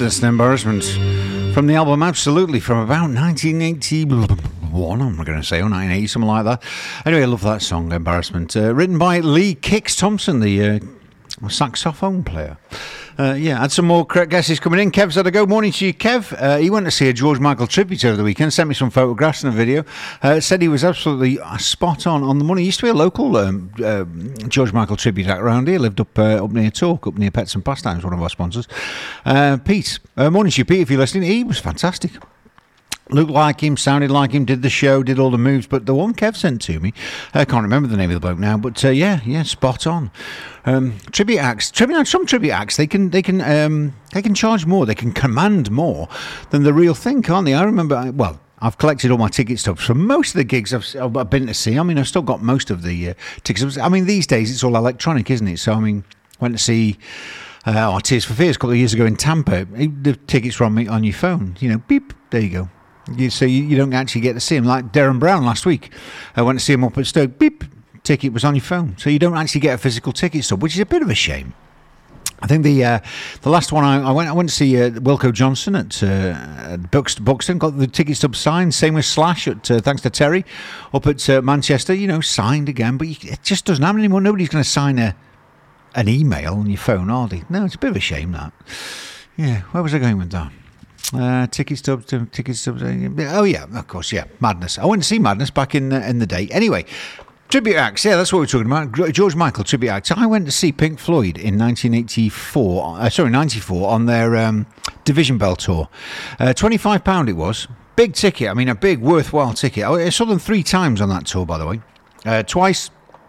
Madness and Embarrassment from the album Absolutely from about 1981, I'm going to say, or 1980, something like that. Anyway, I love that song, Embarrassment. Written by Lee Kix Thompson, the saxophone player. Had some more correct guesses coming in. Kev's had a go. Morning to you, Kev. He went to see a George Michael tribute over the weekend, sent me some photographs and a video. Said he was absolutely spot on the money. He used to be a local George Michael tribute act around here. Lived up near Talk, up near Pets and Pastimes, one of our sponsors. Pete. Morning to you, Pete, if you're listening. He was fantastic. Looked like him, sounded like him, did the show, did all the moves. But the one Kev sent to me, I can't remember the name of the bloke now, but spot on. Tribute acts, some tribute acts, they can charge more, they can command more than the real thing, can't they? I remember, I've collected all my ticket stubs for most of the gigs I've been to see. I mean, I've still got most of the ticket stubs. I mean, these days it's all electronic, isn't it? So, I mean, went to see Tears for Fears a couple of years ago in Tampa. The tickets were on your phone. You know, beep, there you go. So you don't actually get to see him. Like Darren Brown last week, I went to see him up at Stoke. Beep, ticket was on your phone, so you don't actually get a physical ticket stub, which is a bit of a shame. I think the last one I went to see Wilco Johnson at Buxton. Got the ticket stub signed. Same with Slash at thanks to Terry up at Manchester. You know, signed again, but it just doesn't happen anymore. Nobody's going to sign an email on your phone, are they? No, it's a bit of a shame that. Yeah, where was I going with that? Ticket stubs. Oh yeah, of course, yeah. Madness. I went to see Madness back in the day. Anyway, tribute acts. Yeah, that's what we're talking about. George Michael tribute acts. I went to see Pink Floyd in 94 on their Division Bell tour. £25 it was. Big ticket. I mean, a big worthwhile ticket. I saw them 3 times on that tour, by the way. Twice.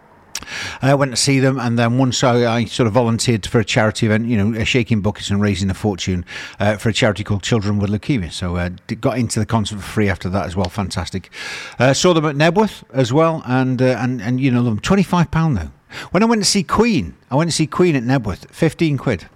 I went to see them, and then once I sort of volunteered for a charity event, you know, shaking buckets and raising a fortune for a charity called Children with Leukemia. So got into the concert for free after that as well. Fantastic. Saw them at Nebworth as well, and you know them. £25 though. When I went to see Queen, at Nebworth. £15.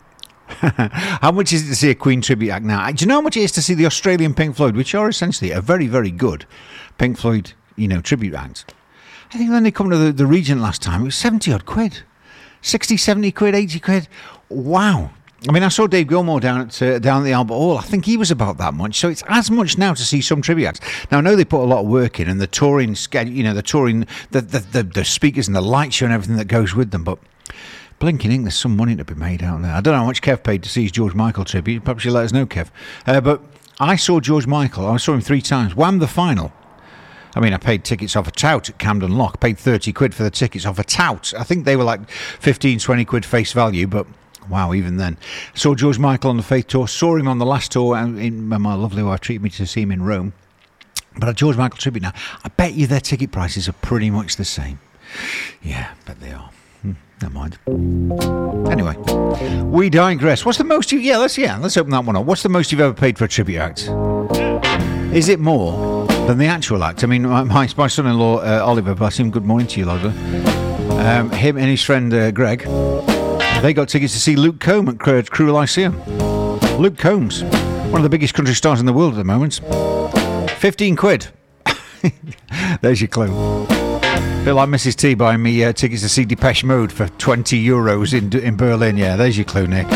How much is it to see a Queen tribute act now? Do you know how much it is to see the Australian Pink Floyd, which are essentially a very, very good Pink Floyd, you know, tribute act? I think when they come to the Regent last time, it was 70 odd quid. 60, 70 quid, 80 quid. Wow. I mean, I saw Dave Gilmour down at the Albert Hall. I think he was about that much. So it's as much now to see some tribute acts. Now, I know they put a lot of work in, and the touring schedule, you know, the speakers and the light show and everything that goes with them. But blinking ink, there's some money to be made out there. I don't know how much Kev paid to see his George Michael tribute. Perhaps you'll let us know, Kev. But I saw George Michael. I saw him 3 times. Wham! The final. I mean, I paid tickets off a tout at Camden Lock. Paid 30 quid for the tickets off a tout. I think they were like 15, 20 quid face value, but wow, even then. Saw George Michael on the Faith Tour. Saw him on the last tour, and my lovely wife treated me to see him in Rome. But at George Michael tribute now, I bet you their ticket prices are pretty much the same. Yeah, I bet they are. Never mind. Anyway, we digress. What's the most you... let's open that one up. What's the most you've ever paid for a tribute act? Is it more than the actual act? I mean, my son-in-law, Oliver, bless him, good morning to you, Oliver. Him and his friend, Greg, they got tickets to see Luke Combs at Crewe Lyceum. Luke Combs, one of the biggest country stars in the world at the moment. 15 quid. There's your clue. A bit like Mrs. T buying me tickets to see Depeche Mode for €20 in Berlin. Yeah, there's your clue, Nick.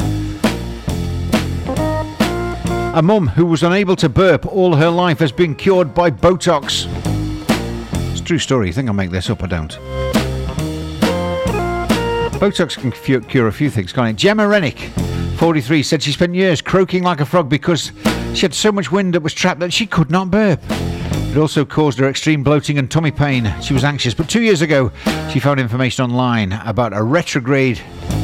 A mum who was unable to burp all her life has been cured by Botox. It's a true story. You think I make this up? I don't. Botox can cure a few things, can't it? Gemma Rennick, 43, said she spent years croaking like a frog because she had so much wind that was trapped that she could not burp. It also caused her extreme bloating and tummy pain. She was anxious, but 2 years ago, she found information online about a retrograde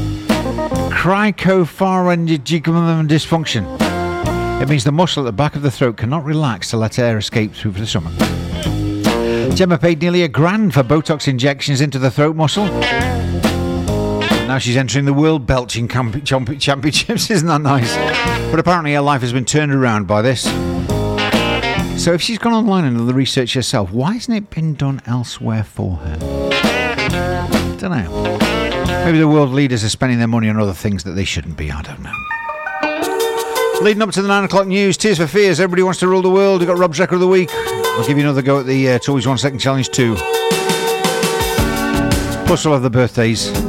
cricopharyngeal dysfunction. It means the muscle at the back of the throat cannot relax to let air escape through the stomach. Gemma paid nearly $1,000 for Botox injections into the throat muscle. Now she's entering the World Belching Championships. Isn't that nice? But apparently her life has been turned around by this. So if she's gone online and done the research herself, why hasn't it been done elsewhere for her? Don't know. Maybe the world leaders are spending their money on other things that they shouldn't be. I don't know. Leading up to the 9 o'clock news, Tears for Fears, everybody wants to rule the world. We've got Rob's Record of the Week. I'll give you another go at the Toys 1 Second Challenge 2. Plus we'll have the birthdays.